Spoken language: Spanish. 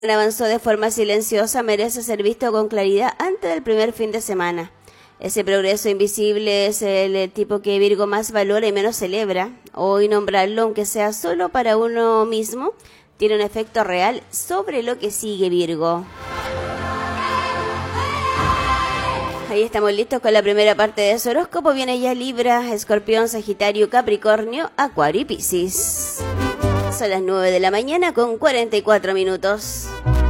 avanzó de forma silenciosa merece ser visto con claridad antes del primer fin de semana. Ese progreso invisible es el tipo que Virgo más valora y menos celebra. Hoy nombrarlo, aunque sea solo para uno mismo, tiene un efecto real sobre lo que sigue, Virgo. Ahí estamos listos con la primera parte de su horóscopo. Viene ya Libra, Escorpión, Sagitario, Capricornio, Acuario y Piscis. Son las 9 de la mañana con 44 minutos.